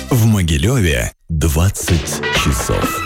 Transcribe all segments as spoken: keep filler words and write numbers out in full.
В Могилеве двадцать часов.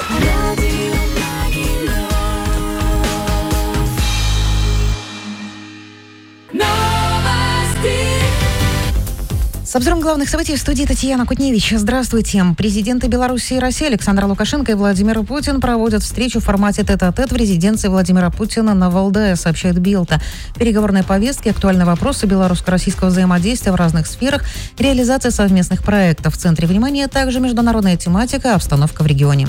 С обзором главных событий в студии Татьяна Кутневич. Здравствуйте. Президенты Беларуси и России Александр Лукашенко и Владимир Путин проводят встречу в формате тет-а-тет в резиденции Владимира Путина на Валдае, сообщает Белта. Переговорные повестки, актуальные вопросы белорусско-российского взаимодействия в разных сферах, реализация совместных проектов. В центре внимания также международная тематика, обстановка в регионе.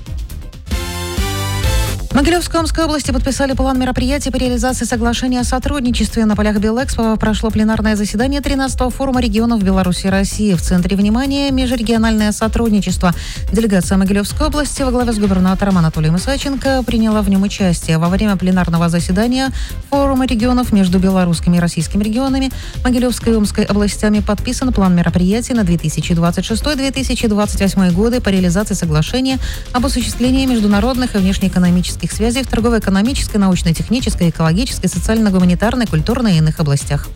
В Могилевской и Омской области подписали план мероприятий по реализации соглашения о сотрудничестве. На полях Белэкспо прошло пленарное заседание тринадцатого форума регионов Беларуси и России. В центре внимания межрегиональное сотрудничество. Делегация Могилевской области во главе с губернатором Анатолием Исаченко приняла в нем участие. Во время пленарного заседания форума регионов между белорусскими и российскими регионами Могилевской и Омской областями подписан план мероприятий на две тысячи двадцать шестой — две тысячи двадцать восьмой годы по реализации соглашения об осуществлении международных и внешнеэкономических связей в торгово-экономической, научно-технической, экологической, социально-гуманитарной, культурной и иных областях.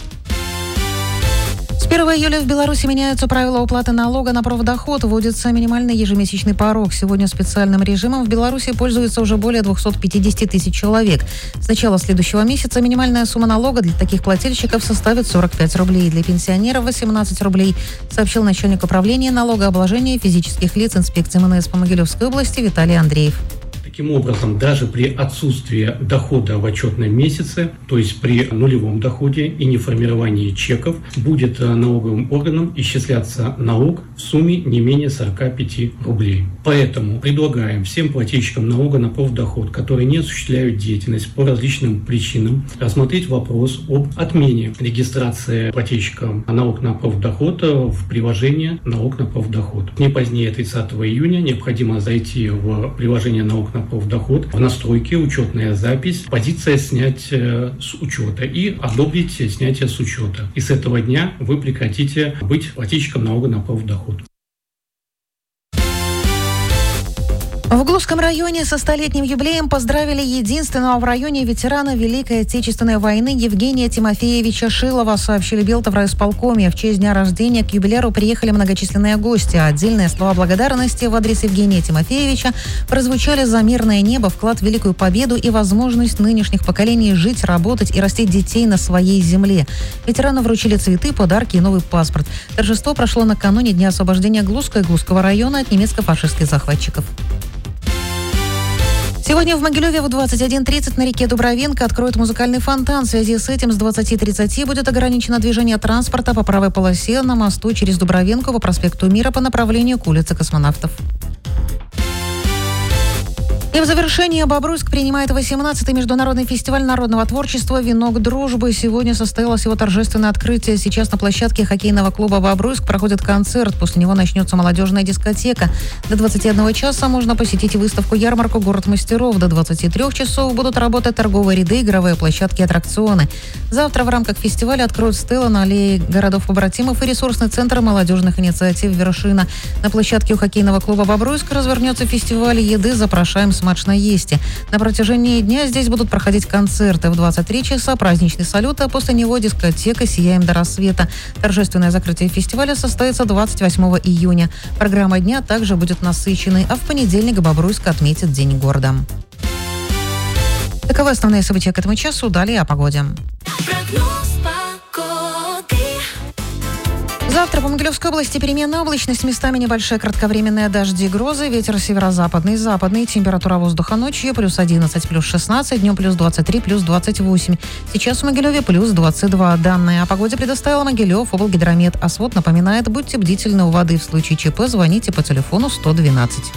С первого июля в Беларуси меняются правила уплаты налога на профдоход. Вводится минимальный ежемесячный порог. Сегодня специальным режимом в Беларуси пользуется уже более двести пятьдесят тысяч человек. С начала следующего месяца минимальная сумма налога для таких плательщиков составит сорок пять рублей. Для пенсионеров восемнадцать рублей, сообщил начальник управления налогообложения физических лиц инспекции эм эн эс по Могилевской области Виталий Андреев. Таким образом, даже при отсутствии дохода в отчетном месяце, то есть при нулевом доходе и неформировании чеков, будет налоговым органом исчисляться налог в сумме не менее сорок пять рублей. Поэтому предлагаем всем плательщикам налога на профдоход, которые не осуществляют деятельность по различным причинам, рассмотреть вопрос об отмене регистрации плательщикам налог на профдоход в приложение «Налог на профдоход». Не позднее тридцатого июня необходимо зайти в приложение «Налог на профдоход», в настройке «Учетная запись», позиция «Снять с учета» и одобрить снятие с учета. И с этого дня вы прекратите быть плательщиком налога на профдоход. В Глузском районе со столетним юбилеем поздравили единственного в районе ветерана Великой Отечественной войны Евгения Тимофеевича Шилова, сообщили Белта в райисполкоме. В честь дня рождения к юбиляру приехали многочисленные гости. Отдельные слова благодарности в адрес Евгения Тимофеевича прозвучали за мирное небо, вклад в великую победу и возможность нынешних поколений жить, работать и растить детей на своей земле. Ветерану вручили цветы, подарки и новый паспорт. Торжество прошло накануне Дня освобождения Глузска и Глузского района от немецко-фашистских захватчиков. Сегодня в Могилеве в двадцать один тридцать на реке Дубровенко откроют музыкальный фонтан. В связи с этим с двадцати тридцати будет ограничено движение транспорта по правой полосе на мосту через Дубровенко по проспекту Мира по направлению к улице Космонавтов. И в завершении Бобруйск принимает восемнадцатый международный фестиваль народного творчества «Венок дружбы». Сегодня состоялось его торжественное открытие. Сейчас на площадке хоккейного клуба «Бобруйск» проходит концерт. После него начнется молодежная дискотека. До двадцати одного часа можно посетить выставку-ярмарку «Город мастеров». До двадцати трёх часов будут работать торговые ряды, игровые площадки и аттракционы. Завтра в рамках фестиваля откроют стелы на аллее городов-побратимов и ресурсный центр молодежных инициатив «Вершина». На площадке у хоккейного клуба «Бобруйск» развернется фестиваль еды «Запрошаем смачно есть». На протяжении дня здесь будут проходить концерты. В двадцать три часа праздничный салют, а после него дискотека «Сияем до рассвета». Торжественное закрытие фестиваля состоится двадцать восьмого июня. Программа дня также будет насыщенной, а в понедельник Бобруйск отметит День города. Таковы основные события к этому часу. Далее о погоде. Завтра по Могилевской области переменная облачность, местами небольшие кратковременные дожди, грозы, ветер северо-западный, западный, температура воздуха ночью плюс одиннадцать, плюс шестнадцать, днем плюс двадцать три, плюс двадцать восемь. Сейчас в Могилеве плюс двадцать два. Данные о погоде предоставила Могилев облгидромет. А СВОД напоминает, будьте бдительны у воды. В случае ЧП звоните по телефону сто двенадцать.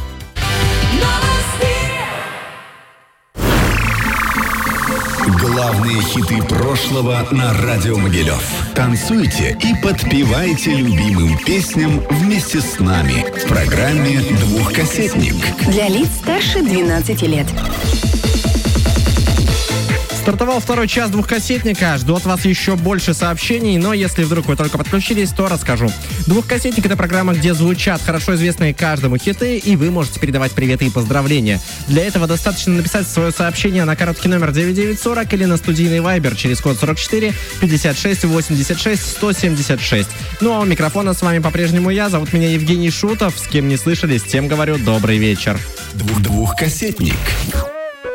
Главные хиты прошлого на радио Могилев. Танцуйте и подпевайте любимым песням вместе с нами в программе «Двухкассетник». Для лиц старше двенадцати лет. Стартовал второй час двухкассетника. Жду от вас еще больше сообщений, но если вдруг вы только подключились, то расскажу. Двухкассетник — это программа, где звучат хорошо известные каждому хиты, и вы можете передавать приветы и поздравления. Для этого достаточно написать свое сообщение на короткий номер девять девять сорок или на студийный вайбер через код сорок четыре пятьдесят шесть восемьдесят шесть сто семьдесят шесть. Ну а у микрофона с вами по-прежнему я. Зовут меня Евгений Шутов. С кем не слышали, с тем говорю добрый вечер. Двух-двухкассетник.